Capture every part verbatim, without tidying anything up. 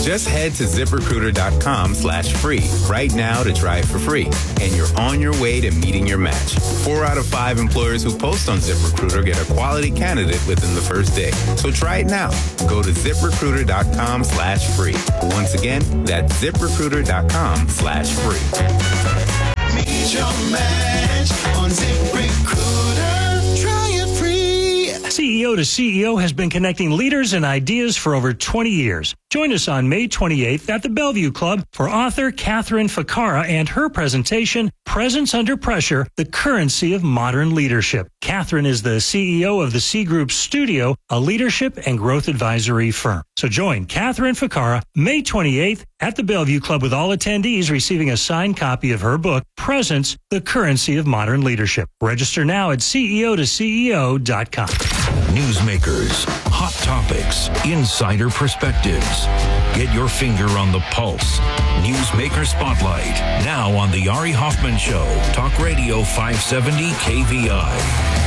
Just head to ZipRecruiter.com slash free right now to try it for free. And you're on your way to meeting your match. Four out of five employers who post on ZipRecruiter get a quality candidate within the first day. So try it now. Go to ZipRecruiter.com slash free. Once again, that's ZipRecruiter.com slash free. Meet your match on ZipRecruiter. Try it free. C E O to C E O has been connecting leaders and ideas for over twenty years. Join us on May twenty-eighth at the Bellevue Club for author Catherine Ficarra and her presentation, Presence Under Pressure, The Currency of Modern Leadership. Catherine is the C E O of the C Group Studio, a leadership and growth advisory firm. So join Catherine Ficarra May twenty-eighth at the Bellevue Club with all attendees receiving a signed copy of her book, Presence, The Currency of Modern Leadership. Register now at C E O to C E O dot com. Newsmakers, hot topics, insider perspectives. Get your finger on the pulse. Newsmaker Spotlight, now on The Ari Hoffman Show, Talk Radio five seventy K V I.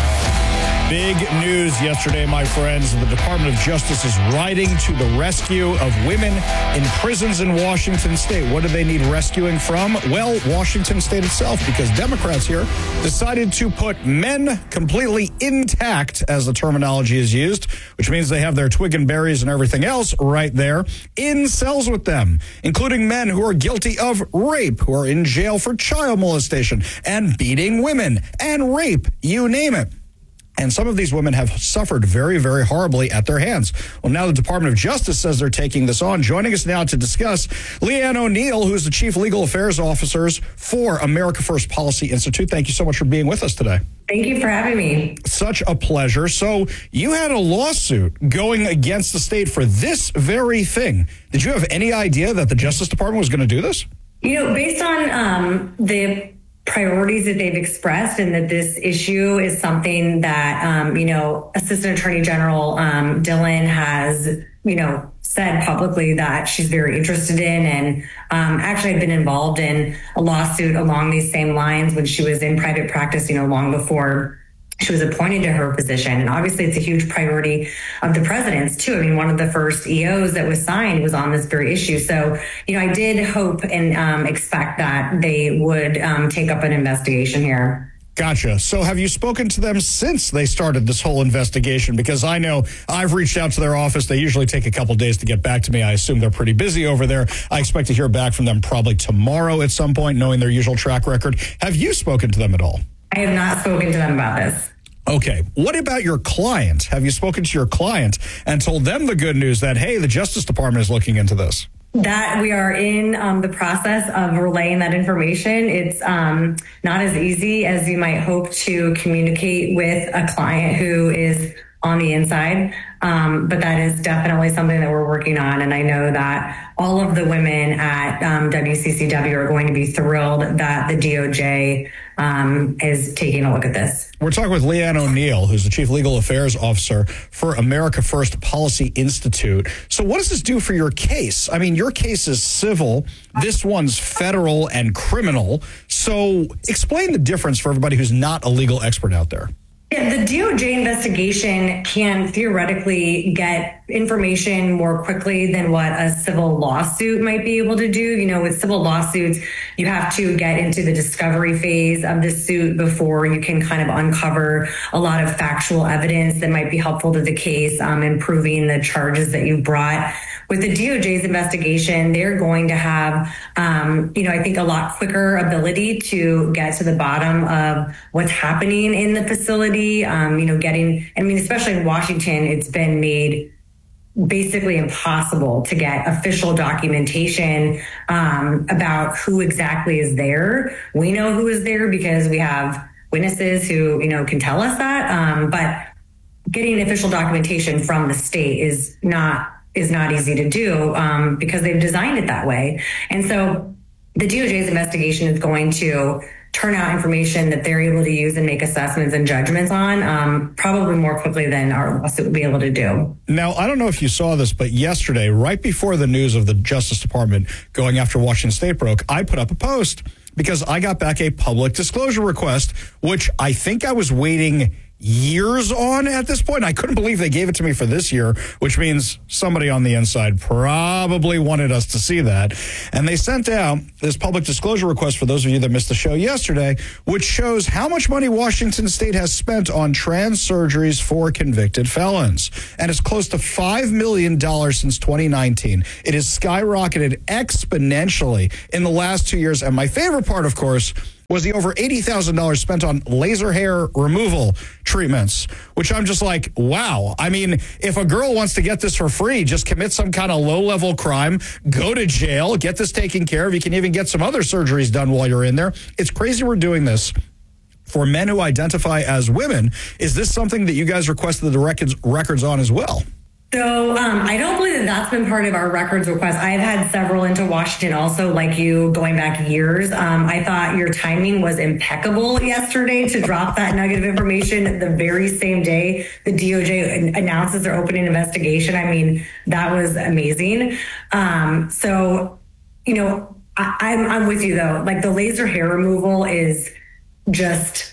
Big news yesterday, my friends. The Department of Justice is riding to the rescue of women in prisons in Washington State. What do they need rescuing from? Well, Washington State itself, because Democrats here decided to put men completely intact, as the terminology is used, which means they have their twig and berries and everything else right there, in cells with them, including men who are guilty of rape, who are in jail for child molestation and beating women and rape, you name it. And some of these women have suffered very, very horribly at their hands. Well, now the Department of Justice says they're taking this on. Joining us now to discuss, Leanne O'Neill, who's the Chief Legal Affairs Officer for America First Policy Institute. Thank you so much for being with us today. Thank you for having me. Such a pleasure. So you had a lawsuit going against the state for this very thing. Did you have any idea that the Justice Department was going to do this? You know, based on um, the priorities that they've expressed and that this issue is something that, um, you know, Assistant Attorney General um, Dillon has, you know, said publicly that she's very interested in, and um, actually had been involved in a lawsuit along these same lines when she was in private practice, you know, long before she was appointed to her position. And obviously it's a huge priority of the president's too. I mean, one of the first E Os that was signed was on this very issue. So, you know, I did hope and um, expect that they would um, take up an investigation here. Gotcha. So have you spoken to them since they started this whole investigation? Because I know I've reached out to their office. They usually take a couple days to get back to me. I assume they're pretty busy over there. I expect to hear back from them probably tomorrow at some point, knowing their usual track record. Have you spoken to them at all? I have not spoken to them about this. Okay. What about your client? Have you spoken to your client and told them the good news that, hey, the Justice Department is looking into this? That we are in um, the process of relaying that information. It's um, not as easy as you might hope to communicate with a client who is on the inside. Um, but that is definitely something that we're working on. And I know that all of the women at um, W C C W are going to be thrilled that the D O J um, is taking a look at this. We're talking with Leanne O'Neill, who's the Chief Legal Affairs Officer for America First Policy Institute. So what does this do for your case? I mean, your case is civil. This one's federal and criminal. So explain the difference for everybody who's not a legal expert out there. Yeah, the D O J investigation can theoretically get information more quickly than what a civil lawsuit might be able to do. You know, with civil lawsuits, you have to get into the discovery phase of the suit before you can kind of uncover a lot of factual evidence that might be helpful to the case, um, improving the charges that you brought. With the D O J's investigation, they're going to have, um, you know, I think a lot quicker ability to get to the bottom of what's happening in the facility. Um, you know, getting, I mean, especially in Washington, it's been made basically impossible to get official documentation um, about who exactly is there. We know who is there because we have witnesses who, you know, can tell us that. Um, but getting official documentation from the state is not is not easy to do um, because they've designed it that way. And so the D O J's investigation is going to turn out information that they're able to use and make assessments and judgments on um, probably more quickly than our lawsuit would be able to do. Now, I don't know if you saw this, but yesterday, right before the news of the Justice Department going after Washington State broke, I put up a post because I got back a public disclosure request, which I think I was waiting years on at this point. I couldn't believe they gave it to me for this year, which means somebody on the inside probably wanted us to see that. And they sent out this public disclosure request for those of you that missed the show yesterday, which shows how much money Washington State has spent on trans surgeries for convicted felons. And it's close to five million dollars since twenty nineteen. It has skyrocketed exponentially in the last two years. And my favorite part, of course, was the over eighty thousand dollars spent on laser hair removal treatments, which I'm just like, wow. I mean, if a girl wants to get this for free, just commit some kind of low-level crime, go to jail, get this taken care of. You can even get some other surgeries done while you're in there. It's crazy we're doing this for men who identify as women. Is this something that you guys requested the records, records on as well? So um, I don't believe that that's been part of our records request. I've had several into Washington also, like you, going back years. Um, I thought your timing was impeccable yesterday to drop that nugget of information the very same day the D O J announces their opening investigation. I mean, that was amazing. Um, so, you know, I, I'm, I'm with you, though. Like, the laser hair removal is just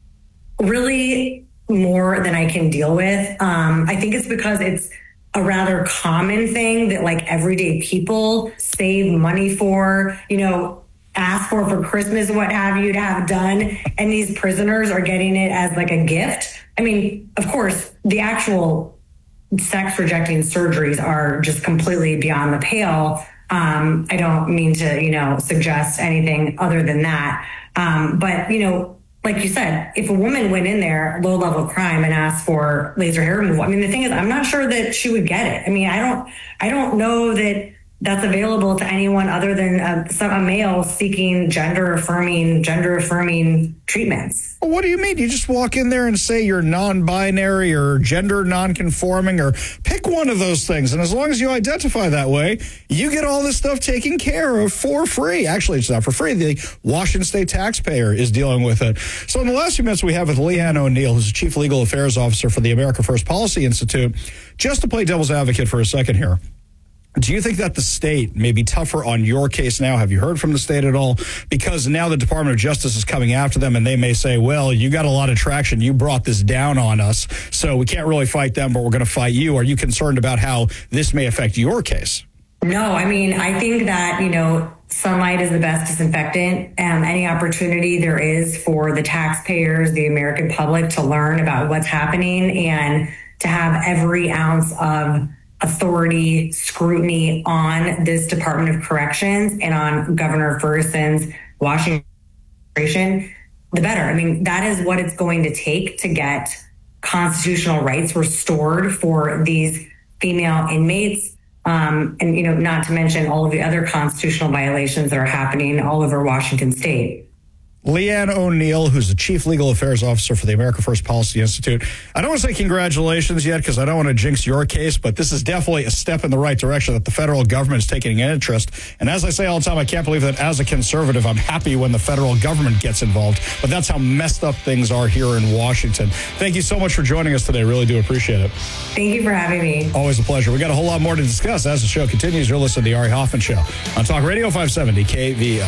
really more than I can deal with. Um, I think it's because it's a rather common thing that, like, everyday people save money for, you know, ask for for Christmas, what have you, to have done. And these prisoners are getting it as like a gift. I mean, of course, the actual sex rejecting surgeries are just completely beyond the pale. Um, I don't mean to, you know, suggest anything other than that. Um, but, you know, like you said, if a woman went in there, low level crime, and asked for laser hair removal, I mean, the thing is, I'm not sure that she would get it. I mean, I don't, I don't know that that's available to anyone other than a, some, a male seeking gender affirming, gender affirming treatments. Well, what do you mean? You just walk in there and say you're non-binary or gender non-conforming, or pick one of those things. And as long as you identify that way, you get all this stuff taken care of for free. Actually, it's not for free. The Washington State taxpayer is dealing with it. So in the last few minutes we have with Leanne O'Neill, who's the Chief Legal Affairs Officer for the America First Policy Institute, just to play devil's advocate for a second here. Do you think that the state may be tougher on your case now? Have you heard from the state at all? Because now the Department of Justice is coming after them, and they may say, well, you got a lot of traction. You brought this down on us, so we can't really fight them, but we're going to fight you. Are you concerned about how this may affect your case? No, I mean, I think that, you know, sunlight is the best disinfectant. Um, any opportunity there is for the taxpayers, the American public, to learn about what's happening and to have every ounce of authority, scrutiny on this Department of Corrections and on Governor Ferguson's Washington administration, the better. I mean, that is what it's going to take to get constitutional rights restored for these female inmates. Um, and, you know, not to mention all of the other constitutional violations that are happening all over Washington State. Leanne O'Neill, who's the Chief Legal Affairs Officer for the America First Policy Institute. I don't want to say congratulations yet because I don't want to jinx your case, but this is definitely a step in the right direction that the federal government is taking an interest. And as I say all the time, I can't believe that as a conservative, I'm happy when the federal government gets involved. But that's how messed up things are here in Washington. Thank you so much for joining us today. Really do appreciate it. Thank you for having me. Always a pleasure. We got a whole lot more to discuss as the show continues. You're listening to the Ari Hoffman Show on Talk Radio five seventy K V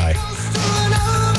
I.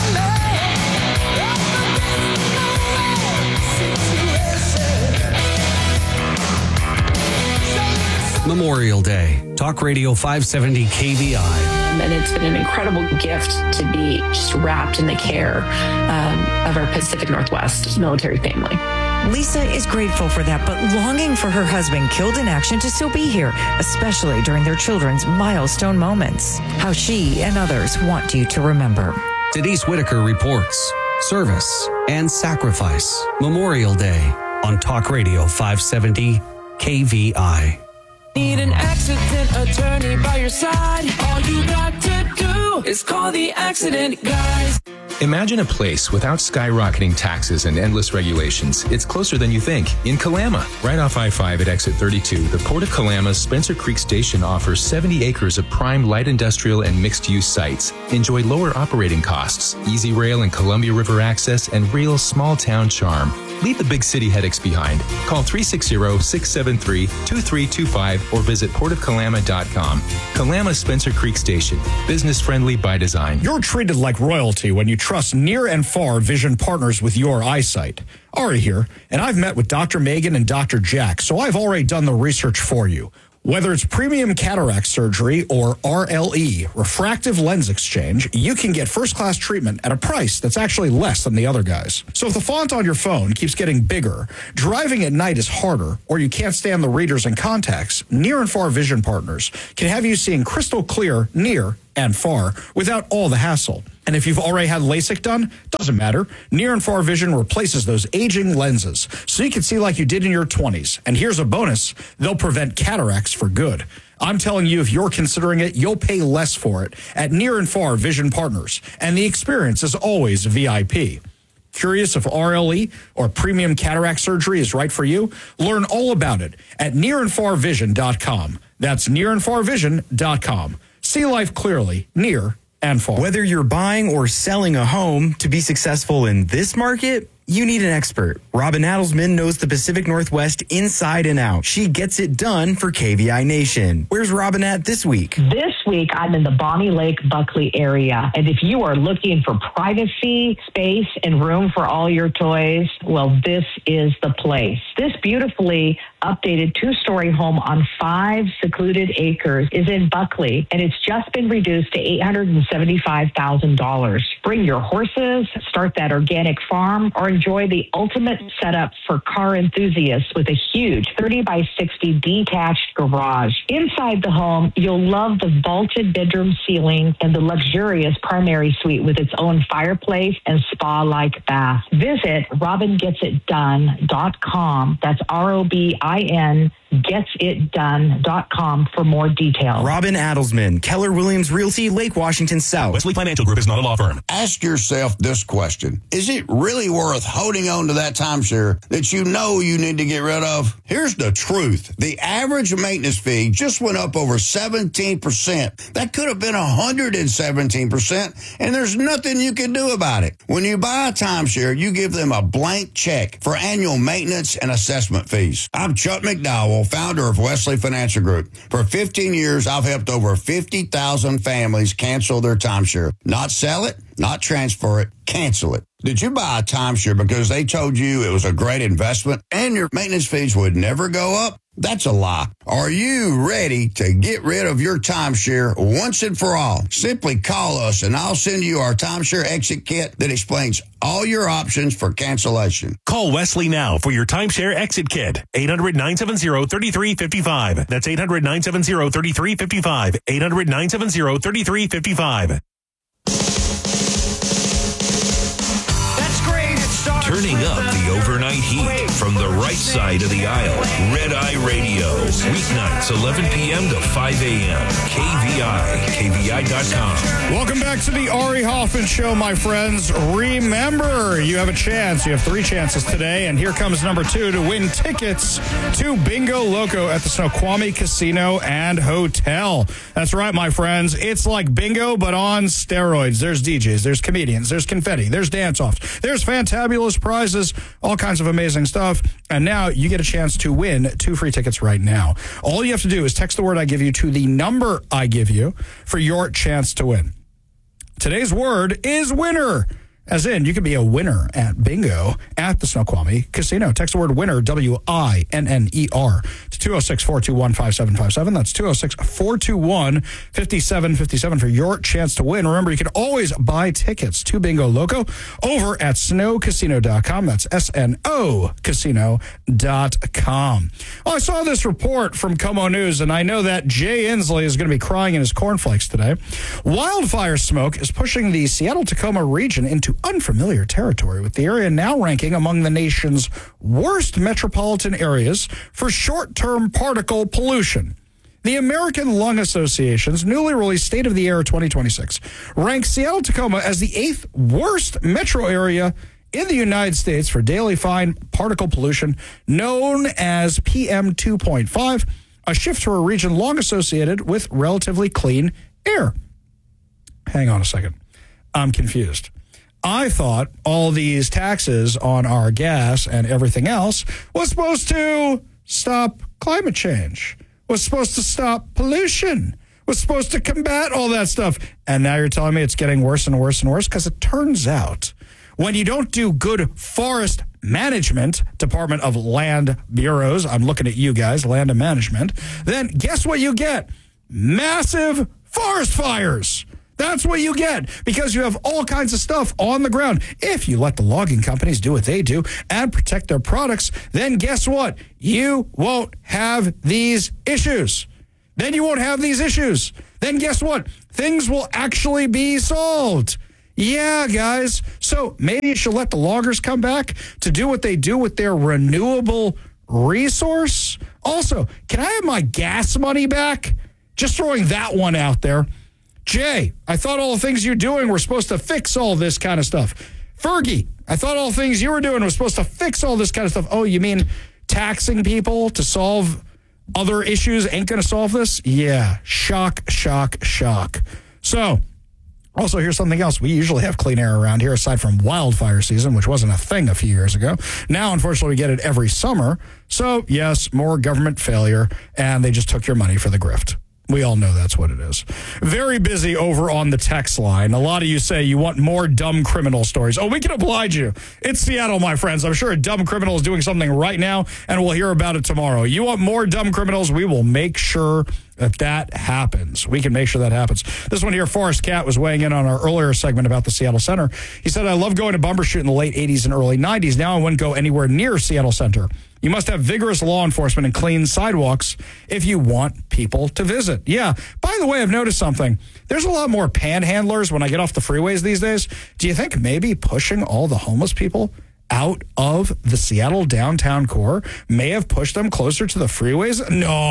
Memorial Day. Talk Radio five seventy K V I. And it's been an incredible gift to be just wrapped in the care um, of our Pacific Northwest military family. Lisa is grateful for that, but longing for her husband killed in action to still be here, especially during their children's milestone moments. How she and others want you to remember. Denise Whitaker reports service and sacrifice. Memorial Day on Talk Radio five seventy K V I. Need an accident attorney by your side. All you got to do is call the accident guys. Imagine a place without skyrocketing taxes and endless regulations. It's closer than you think. In Kalama, right off I five at exit thirty-two, the Port of Kalama's Spencer Creek Station offers seventy acres of prime light industrial and mixed-use sites. Enjoy lower operating costs, easy rail and Columbia River access, and real small-town charm. Leave the big city headaches behind. Call three six zero, six seven three, two three two five or visit port of kalama dot com. Kalama Spencer Creek Station. Business friendly by design. You're treated like royalty when you trust near and far vision partners with your eyesight. Ari here, and I've met with Doctor Megan and Doctor Jack, so I've already done the research for you. Whether it's premium cataract surgery or R L E, refractive lens exchange, you can get first-class treatment at a price that's actually less than the other guys. So if the font on your phone keeps getting bigger, driving at night is harder, or you can't stand the readers and contacts, Near and Far Vision Partners can have you seeing crystal clear near and far without all the hassle. And if you've already had LASIK done, doesn't matter. Near and Far Vision replaces those aging lenses so you can see like you did in your twenties. And here's a bonus. They'll prevent cataracts for good. I'm telling you, if you're considering it, you'll pay less for it at Near and Far Vision Partners. And the experience is always V I P. Curious if R L E or premium cataract surgery is right for you? Learn all about it at near and far vision dot com. That's near and far vision dot com. See life clearly, near and far. Whether you're buying or selling a home, to be successful in this market, you need an expert. Robin Adelsman knows the Pacific Northwest inside and out. She gets it done for K V I Nation. Where's Robin at this week? This week, I'm in the Bonnie Lake, Buckley area. And if you are looking for privacy, space, and room for all your toys, well, this is the place. This beautifully updated two-story home on five secluded acres is in Buckley, and it's just been reduced to eight hundred seventy-five thousand dollars. Bring your horses, start that organic farm, or enjoy the ultimate setup for car enthusiasts with a huge thirty by sixty detached garage. Inside the home, you'll love the vaulted bedroom ceiling and the luxurious primary suite with its own fireplace and spa-like bath. Visit robin gets it done dot com. That's R O B I N gets it done dot com for more details. Robin Adelsman, Keller Williams Realty, Lake Washington South. Wesley Financial Group is not a law firm. Ask yourself this question. Is it really worth holding on to that timeshare that you know you need to get rid of? Here's the truth. The average maintenance fee just went up over seventeen percent. That could have been one hundred seventeen percent, and there's nothing you can do about it. When you buy a timeshare, you give them a blank check for annual maintenance and assessment fees. I'm Chuck McDowell, founder of Wesley Financial Group. For fifteen years, I've helped over fifty thousand families cancel their timeshare. Not sell it, not transfer it, cancel it. Did you buy a timeshare because they told you it was a great investment and your maintenance fees would never go up? That's a lie. Are you ready to get rid of your timeshare once and for all? Simply call us and I'll send you our timeshare exit kit that explains all your options for cancellation. Call Wesley now for your timeshare exit kit. eight hundred, nine seven zero, three three five five. That's eight hundred, nine seven zero, three three five five. eight hundred, nine seven zero, three three five five. Turning up the overnight heat from the right side of the aisle. Red Eye Radio. Weeknights, eleven p.m. to five a.m. K V I. K V I dot com. Welcome back to the Ari Hoffman Show, my friends. Remember, you have a chance. You have three chances today, and here comes number two to win tickets to Bingo Loco at the Snoqualmie Casino and Hotel. That's right, my friends. It's like bingo, but on steroids. There's D Js, there's comedians, there's confetti, there's dance-offs, there's fantabulous prizes, all kinds of amazing stuff. And now you get a chance to win two free tickets right now. All you have to do is text the word I give you to the number I give you for your chance to win. Today's word is winner. As in, you could be a winner at bingo at the Snoqualmie Casino. Text the word winner, W I N N E R, to two oh six, four two one, five seven five seven. That's two oh six, four two one, five seven five seven for your chance to win. Remember, you can always buy tickets to Bingo Loco over at snow casino dot com. That's S N O casino dot com. Well, I saw this report from Como News, and I know that Jay Inslee is going to be crying in his cornflakes today. Wildfire smoke is pushing the Seattle-Tacoma region into unfamiliar territory, with the area now ranking among the nation's worst metropolitan areas for short-term particle pollution. The American Lung Association's newly released State of the Air twenty twenty-six ranks Seattle-Tacoma as the eighth worst metro area in the United States for daily fine particle pollution, known as P M two point five, a shift to a region long associated with relatively clean air. Hang on a second. I'm confused. I thought all these taxes on our gas and everything else was supposed to stop climate change, was supposed to stop pollution. was supposed to combat all that stuff. And now you're telling me it's getting worse and worse and worse? Because it turns out when you don't do good forest management, Department of Land Bureaus, I'm looking at you guys, Land and Management, then guess what you get? Massive forest fires. That's what you get because you have all kinds of stuff on the ground. If you let the logging companies do what they do and protect their products, then guess what? You won't have these issues. Then you won't have these issues. Then guess what? Things will actually be solved. Yeah, guys. So maybe you should let the loggers come back to do what they do with their renewable resource. Also, can I have my gas money back? Just throwing that one out there. Jay, I thought all the things you're doing were supposed to fix all this kind of stuff. Fergie, I thought all the things you were doing were supposed to fix all this kind of stuff. Oh, you mean taxing people to solve other issues ain't going to solve this? Yeah. Shock, shock, shock. So, also, here's something else. We usually have clean air around here, aside from wildfire season, which wasn't a thing a few years ago. Now, unfortunately, we get it every summer. So, yes, more government failure, and they just took your money for the grift. We all know that's what it is. Very busy over on the text line. A lot of you say you want more dumb criminal stories. Oh, we can oblige you. It's Seattle, my friends. I'm sure a dumb criminal is doing something right now, and we'll hear about it tomorrow. You want more dumb criminals? We will make sure that that happens. We can make sure that happens. This one here, Forrest Cat, was weighing in on our earlier segment about the Seattle Center. He said, I love going to Bumbershoot in the late eighties and early nineties. Now I wouldn't go anywhere near Seattle Center. You must have vigorous law enforcement and clean sidewalks if you want people to visit. Yeah. By the way, I've noticed something. There's a lot more panhandlers when I get off the freeways these days. Do you think maybe pushing all the homeless people out of the Seattle downtown core may have pushed them closer to the freeways?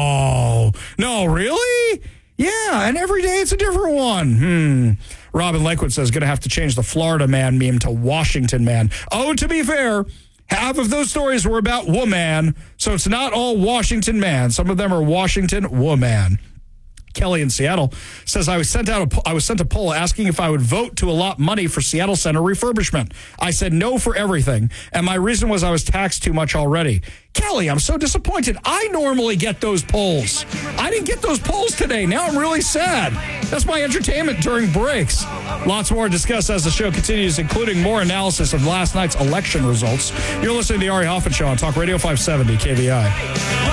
No. No, really? Yeah, and every day it's a different one. Hmm. Robin Lakewood says, going to have to change the Florida man meme to Washington man. Oh, to be fair, half of those stories were about woman, so it's not all Washington man. Some of them are Washington woman. Kelly in Seattle says, I was sent out. A, I was sent a poll asking if I would vote to allot money for Seattle Center refurbishment. I said no for everything, and my reason was I was taxed too much already. Kelly, I'm so disappointed. I normally get those polls. I didn't get those polls today. Now I'm really sad. That's my entertainment during breaks. Lots more to discuss as the show continues, including more analysis of last night's election results. You're listening to the Ari Hoffman Show on Talk Radio five seventy K V I.